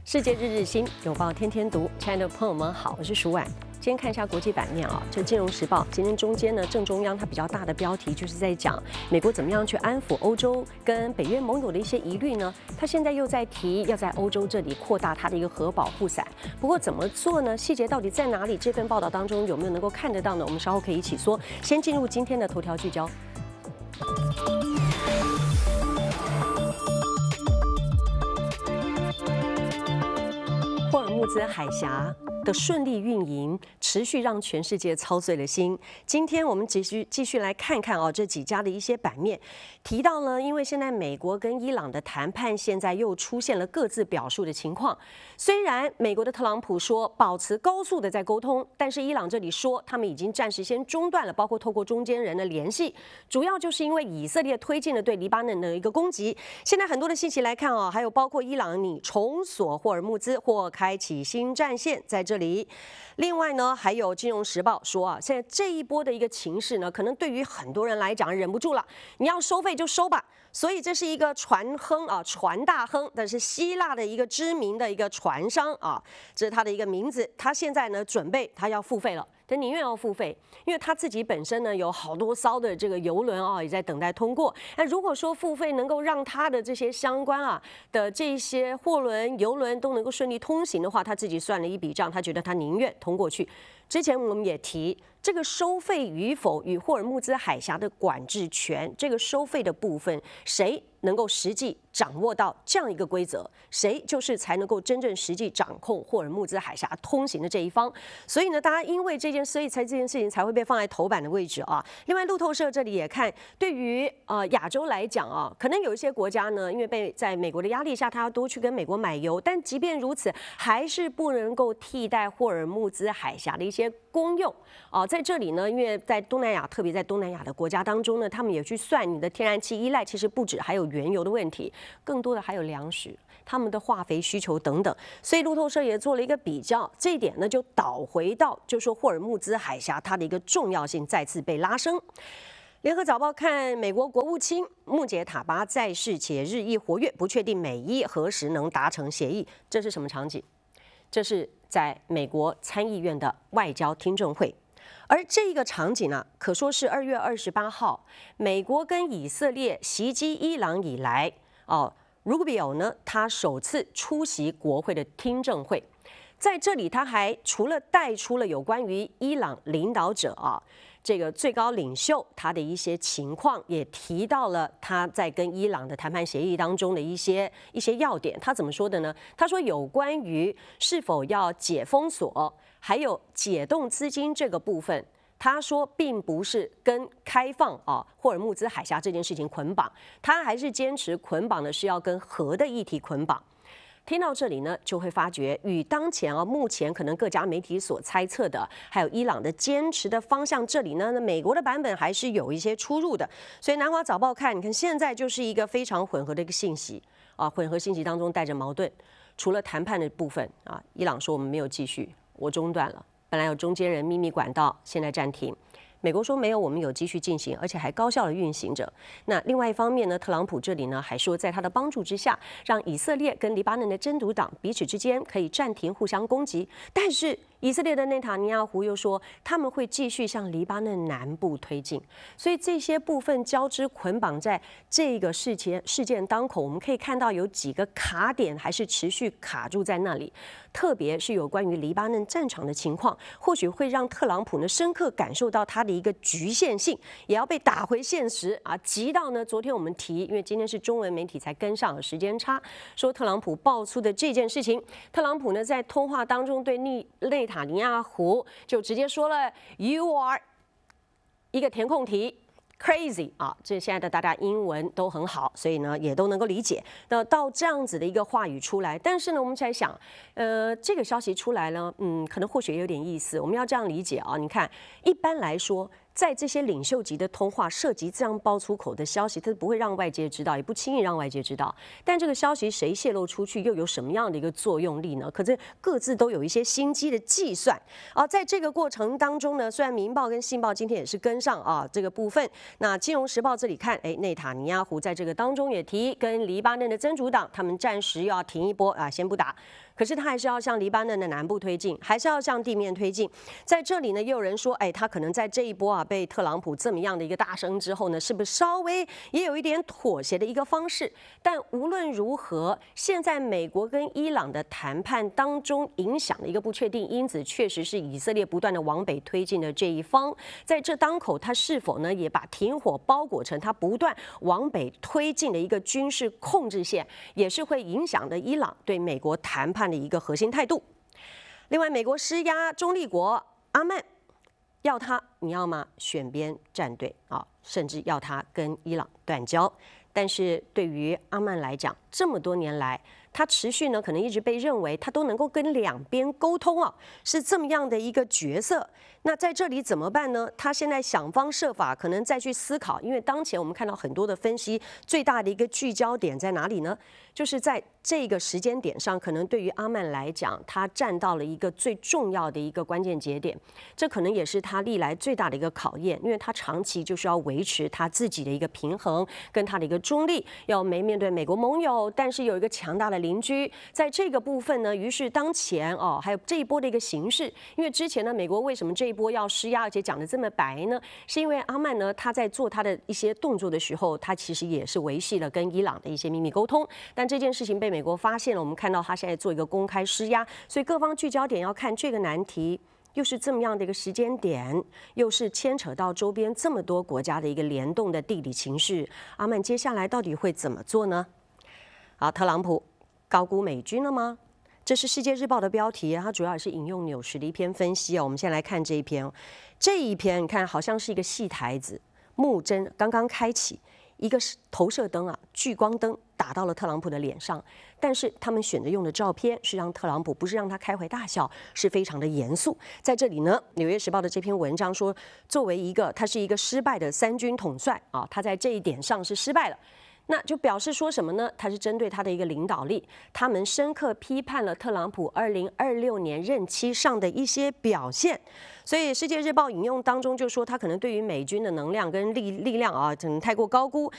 世界日日新，有报天天读。亲爱的朋友们好，我是舒婉。今天看一下国际版面啊，这《金融时报》今天中间呢，正中央它比较大的标题就是在讲美国怎么样去安抚欧洲跟北约盟友的一些疑虑呢？它现在又在提要在欧洲这里扩大它的一个核保护伞，不过怎么做呢？细节到底在哪里？这份报道当中有没有能够看得到呢？我们稍后可以一起说。先进入今天的头条聚焦。霍尔木兹海峡的顺利运营，持续让全世界操碎了心。今天我们继续来看看这几家的一些版面，提到呢，因为现在美国跟伊朗的谈判现在又出现了各自表述的情况。虽然美国的特朗普说保持高速的在沟通，但是伊朗这里说他们已经暂时先中断了，包括透过中间人的联系，主要就是因为以色列推进了对黎巴嫩的一个攻击。现在很多的信息来看还有包括伊朗拟重锁霍尔木兹或开启新战线在这里。另外呢，还有《金融时报》说现在这一波的一个情势呢，可能对于很多人来讲忍不住了，你要收费就收吧。所以这是一个船亨船大亨，但是希腊的一个知名的一个船商这是他的一个名字。他现在呢准备他要付费了。他宁愿要付费，因为他自己本身呢有好多艘的这个邮轮也在等待通过。那如果说付费能够让他的这些相关的这些货轮、邮轮都能够顺利通行的话，他自己算了一笔账，他觉得他宁愿通过去。之前我们也提这个收费与否与霍尔木兹海峡的管制权，这个收费的部分，谁能够实际掌握到这样一个规则，谁就是才能够真正实际掌控霍尔木兹海峡通行的这一方。所以呢，大家因为这件事情才会被放在头版的位置另外，路透社这里也看，对于亚洲来讲可能有一些国家呢，因为在美国的压力下，他要多去跟美国买油，但即便如此，还是不能够替代霍尔木兹海峡的一些公用在这里呢，因为在东南亚，特别在东南亚的国家当中呢，他们也去算你的天然气依赖，其实不止还有原油的问题，更多的还有粮食、他们的化肥需求等等。所以路透社也做了一个比较，这一点呢就导回到，就说霍尔木兹海峡它的一个重要性再次被拉升。联合早报看美国国务卿穆杰塔巴在世且日益活跃，不确定美伊何时能达成协议。这是什么场景？这是在美国参议院的外交听证会。而这个场景呢，可说是2月28号，美国跟以色列袭击伊朗以来Rubio 呢，他首次出席国会的听证会。在这里，他还除了带出了有关于伊朗领导者这个最高领袖他的一些情况，也提到了他在跟伊朗的谈判协议当中的一些要点。他怎么说的呢？他说有关于是否要解封锁，还有解冻资金这个部分，他说并不是跟开放霍尔木兹海峡这件事情捆绑，他还是坚持捆绑的是要跟核的议题捆绑。听到这里呢，就会发觉与当前目前可能各家媒体所猜测的，还有伊朗的坚持的方向，这里呢，美国的版本还是有一些出入的。所以南华早报看，你看现在就是一个非常混合的一个信息混合信息当中带着矛盾。除了谈判的部分伊朗说我们没有继续，我中断了，本来有中间人秘密管道，现在暂停。美国说没有，我们有继续进行，而且还高效的运行着。那另外一方面呢，特朗普这里呢还说，在他的帮助之下，让以色列跟黎巴嫩的真主党彼此之间可以暂停互相攻击。但是以色列的内塔尼亚胡又说，他们会继续向黎巴嫩南部推进。所以这些部分交织捆绑在这个事件当口，我们可以看到有几个卡点还是持续卡住在那里。特别是有关于黎巴嫩战场的情况，或许会让特朗普呢深刻感受到他的一个局限性，也要被打回现实急到呢，昨天我们提，因为今天是中文媒体才跟上，有时间差，说特朗普爆出的这件事情，特朗普呢在通话当中对内塔尼亚胡就直接说了 "You are" 一个填空题。crazy 这现在的大家英文都很好，所以呢也都能够理解。那到这样子的一个话语出来，但是呢我们在想，这个消息出来呢，可能或许也有点意思。我们要这样理解你看，一般来说，在这些领袖级的通话涉及这样爆出口的消息，它不会让外界知道，也不轻易让外界知道。但这个消息谁泄露出去，又有什么样的一个作用力呢？可是各自都有一些心机的计算在这个过程当中呢，虽然《民报》跟《信报》今天也是跟上这个部分，那《金融时报》这里看，内塔尼亚胡在这个当中也提，跟黎巴嫩的真主党他们暂时要停一波先不打。 可是他还是要向黎巴嫩的南部推进，还是要向地面推进。在这里呢，也有人说，他可能在这一波啊被特朗普这么样的一个大声之后呢，是不是稍微也有一点妥协的一个方式？但无论如何，现在美国跟伊朗的谈判当中影响的一个不确定因子，确实是以色列不断的往北推进的这一方。在这当口，他是否呢也把停火包裹成他不断往北推进的一个军事控制线，也是会影响的伊朗对美国谈判的一个核心态度。另外，美国施压中立国阿曼，要他你要么选边站队啊，甚至要他跟伊朗断交。但是对于阿曼来讲，这么多年来，他持续呢可能一直被认为他都能够跟两边沟通啊，是这么样的一个角色。那在这里怎么办呢？他现在想方设法，可能再去思考，因为当前我们看到很多的分析，最大的一个聚焦点在哪里呢？就是在这个时间点上，可能对于阿曼来讲，他站到了一个最重要的一个关键节点，这可能也是他历来最大的一个考验，因为他长期就是要维持他自己的一个平衡，跟他的一个中立，要面对美国盟友，但是有一个强大的邻居，在这个部分呢，于是当前还有这一波的一个形势，因为之前呢，美国为什么这一波要施压，而且讲得这么白呢？是因为阿曼呢，他在做他的一些动作的时候，他其实也是维系了跟伊朗的一些秘密沟通，但这件事情被美国发现了，我们看到他现在做一个公开施压，所以各方聚焦点要看这个难题。又是这么样的一个时间点，又是牵扯到周边这么多国家的一个联动的地理情势，阿曼接下来到底会怎么做呢？好，特朗普高估美军了吗？这是《世界日报》的标题，它主要也是引用纽时的一篇分析哦。我们先来看这一篇，这一篇你看好像是一个戏台子，幕针刚刚开启，一个投射灯啊，聚光灯打到了特朗普的脸上，但是他们选择用的照片是让特朗普不是让他开怀大笑，是非常的严肃。在这里呢，《纽约时报》的这篇文章说，作为他是一个失败的三军统帅啊，他在这一点上是失败了。那就表示说什么呢？他是针对他的一个领导力，他们深刻批判了特朗普2026年任期上的一些表现。所以《世界日报》引用当中就说，他可能对于美军的能量跟力量啊，可能太过高估。